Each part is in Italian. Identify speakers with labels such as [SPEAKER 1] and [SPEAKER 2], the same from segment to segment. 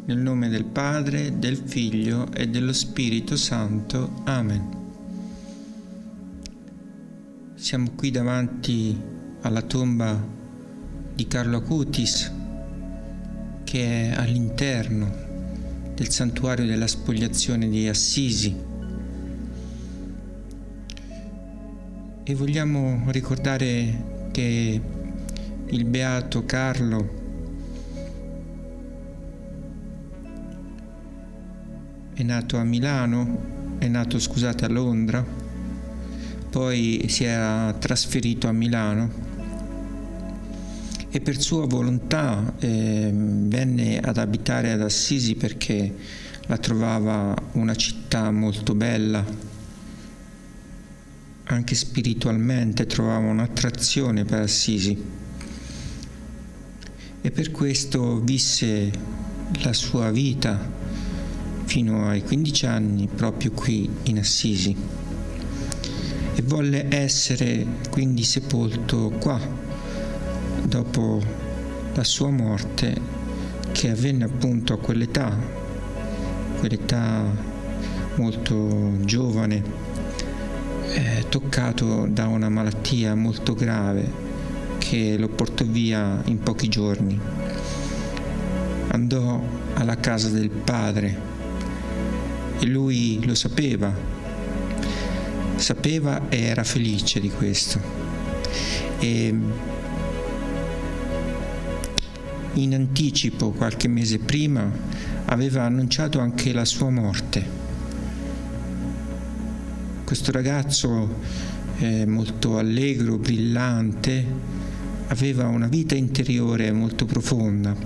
[SPEAKER 1] Nel nome del Padre, del Figlio e dello Spirito Santo. Amen. Siamo qui davanti alla tomba di Carlo Acutis, che è all'interno del santuario della spogliazione di Assisi. E vogliamo ricordare che il beato Carlo è nato a Londra, poi si era trasferito a Milano e per sua volontà venne ad abitare ad Assisi perché la trovava una città molto bella, anche spiritualmente trovava un'attrazione per Assisi e per questo visse la sua vita fino ai 15 anni proprio qui in Assisi e volle essere quindi sepolto qua dopo la sua morte, che avvenne appunto a quell'età molto giovane, toccato da una malattia molto grave che lo portò via in pochi giorni. Andò alla casa del padre e lui lo sapeva e era felice di questo. E in anticipo, qualche mese prima, aveva annunciato anche la sua morte. Questo ragazzo molto allegro, brillante, aveva una vita interiore molto profonda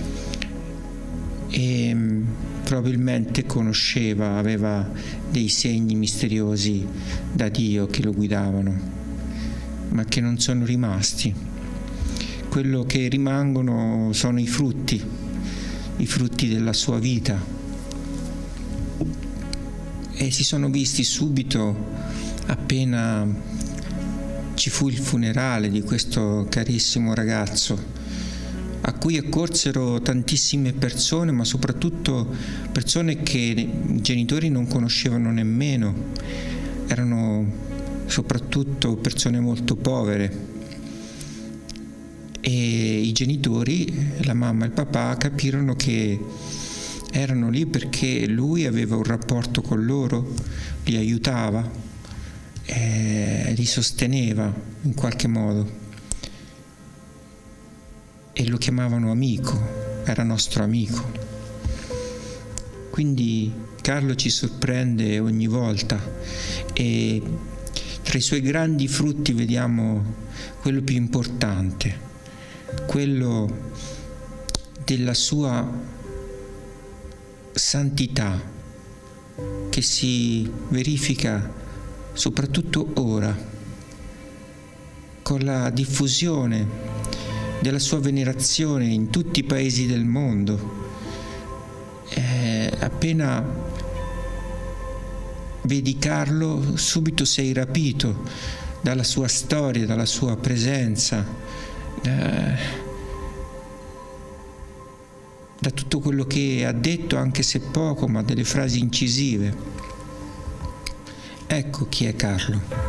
[SPEAKER 1] e probabilmente aveva dei segni misteriosi da Dio che lo guidavano, ma che non sono rimasti. Quello che rimangono sono i frutti della sua vita. E si sono visti subito, appena ci fu il funerale di questo carissimo ragazzo, a cui accorsero tantissime persone, ma soprattutto persone che i genitori non conoscevano nemmeno. Erano soprattutto persone molto povere. E i genitori, la mamma e il papà, capirono che erano lì perché lui aveva un rapporto con loro, li aiutava, li sosteneva in qualche modo. E lo chiamavano amico, era nostro amico. Quindi Carlo ci sorprende ogni volta e tra i suoi grandi frutti vediamo quello più importante, quello della sua santità, che si verifica soprattutto ora con la diffusione della sua venerazione in tutti i paesi del mondo. Appena vedi Carlo, subito sei rapito dalla sua storia, dalla sua presenza, da tutto quello che ha detto, anche se poco, ma delle frasi incisive. Ecco chi è Carlo.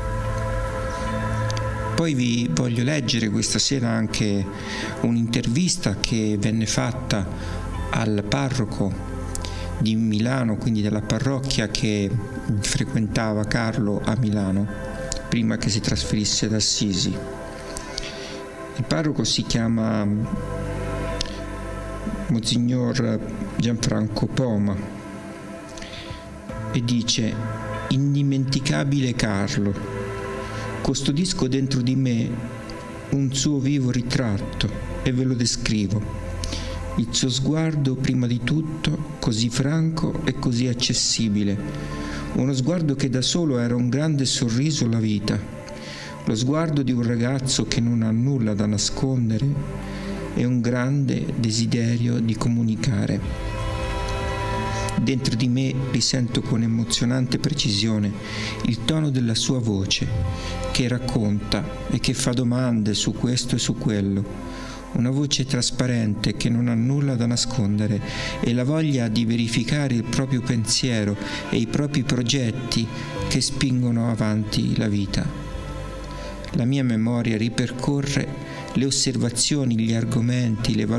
[SPEAKER 1] Poi vi voglio leggere questa sera anche un'intervista che venne fatta al parroco di Milano, quindi della parrocchia che frequentava Carlo a Milano, prima che si trasferisse ad Assisi. Il parroco si chiama Monsignor Gianfranco Poma e dice: indimenticabile Carlo. Custodisco dentro di me un suo vivo ritratto e ve lo descrivo. Il suo sguardo, prima di tutto, così franco e così accessibile. Uno sguardo che da solo era un grande sorriso alla vita. Lo sguardo di un ragazzo che non ha nulla da nascondere e un grande desiderio di comunicare. Dentro di me risento con emozionante precisione il tono della sua voce, che racconta e che fa domande su questo e su quello. una voce trasparente che non ha nulla da nascondere e la voglia di verificare il proprio pensiero e i propri progetti che spingono avanti la vita. La mia memoria ripercorre le osservazioni, gli argomenti, le